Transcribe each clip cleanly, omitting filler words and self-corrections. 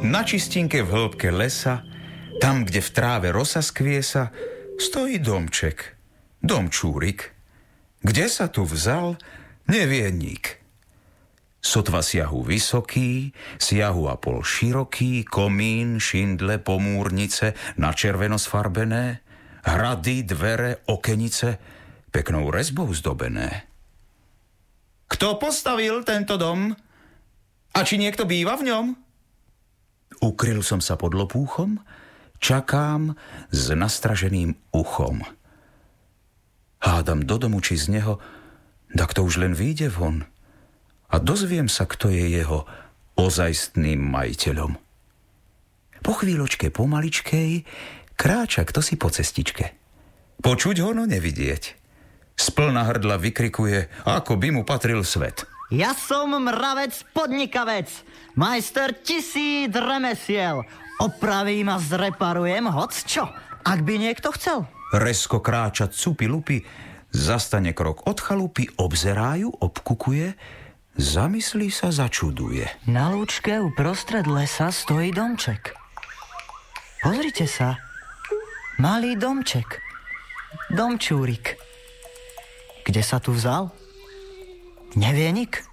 Na čistinke v hĺbke lesa, tam, kde v tráve rosa skviesa, stojí domček, domčúrik. Kde sa tu vzal, nevie nik. Sotva siahu vysoký, siahu a pol široký, komín, šindle, pomúrnice, na červeno sfarbené, hrady, dvere, okenice, peknou rezbou zdobené. Kto postavil tento dom? A či niekto býva v ňom? Ukryl som sa pod lopúchom, čakám s nastraženým uchom. Hádam do domu, či z neho, tak to už len vyjde von. A dozviem sa, kto je jeho ozajstným majiteľom. Po chvíľočke pomaličkej kráča kto si po cestičke. Počuť ho, no nevidieť. Z plná hrdla vykrikuje, ako by mu patril svet. Ja som mravec podnikavec, majster 1000 remesiel. Opravím a zreparujem hocčo, ak by niekto chcel. Rezko kráča cupi lupi, zastane krok od chalupy, obzerá ju, obkukuje, zamyslí sa, začuduje. Na lúčke uprostred lesa stojí domček. Pozrite sa, malý domček, domčúrik. Kde sa tu vzal? Nevie nik.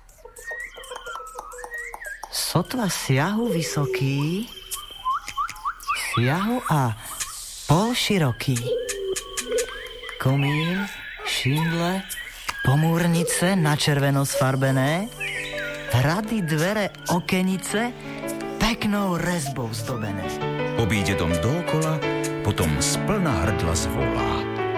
Sotva siahu vysoký, siahu a pol široký. Komín, šindle, pomúrnice na červeno sfarbené, hrady, dvere, okenice, peknou rezbou zdobené. Obíde dom dookola, potom z plná hrdla zvolá.